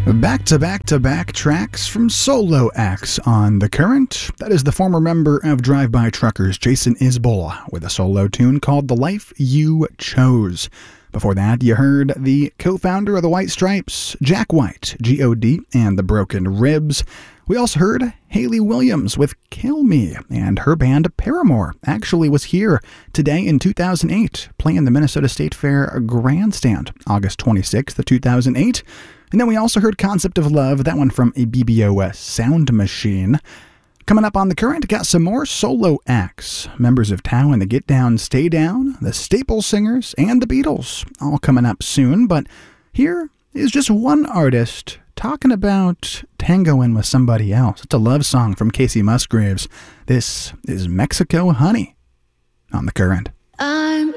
Back to back to back tracks from Solo X on The Current. That is the former member of Drive By Truckers, Jason Isbell, with a solo tune called The Life You Chose. Before that, you heard the co-founder of the White Stripes, Jack White, G.O.D., and the Broken Ribs. We also heard Hayley Williams with Kill Me, and her band Paramore actually was here today in 2008, playing the Minnesota State Fair Grandstand, August 26th of 2008. And then we also heard Concept of Love, that one from a BBOS Sound Machine. Coming up on The Current, got some more solo acts. Members of Tao and the Get Down, Stay Down, the Staple Singers, and the Beatles, all coming up soon. But here is just one artist talking about tangoing with somebody else. It's a love song from Casey Musgraves. This is Mexico Honey on The Current. I'm